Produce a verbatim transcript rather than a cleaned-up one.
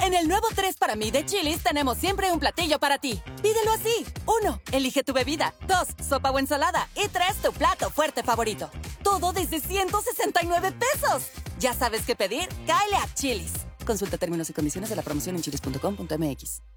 En el nuevo tres para mí de Chili's tenemos siempre un platillo para ti. Pídelo así. Uno, elige tu bebida. Dos, sopa o ensalada. Y tres, tu plato fuerte favorito. Todo desde ciento sesenta y nueve pesos. ¿Ya sabes qué pedir? Cáele a Chili's. Consulta términos y condiciones de la promoción en chilis punto com punto m x.